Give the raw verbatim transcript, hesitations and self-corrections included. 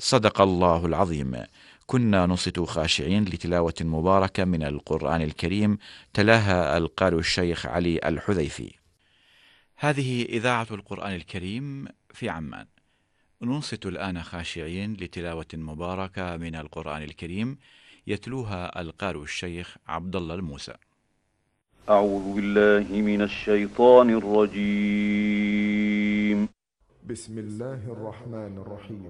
صدق الله العظيم. كنا نصت خاشعين لتلاوة مباركة من القرآن الكريم، تلاها القارئ الشيخ علي الحذيفي. هذه إذاعة القرآن الكريم في عمان. ننصت الآن خاشعين لتلاوة مباركة من القرآن الكريم، يتلوها القارئ الشيخ عبد الله الموسى. أعوذ بالله من الشيطان الرجيم. بسم الله الرحمن الرحيم.